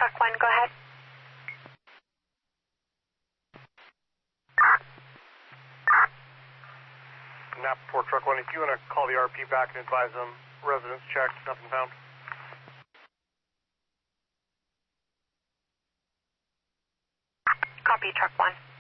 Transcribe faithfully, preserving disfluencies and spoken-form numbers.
Truck one, go ahead. Napa Truck one, if you want to call the R P back and advise them, residence checked, nothing found. Copy, Truck one.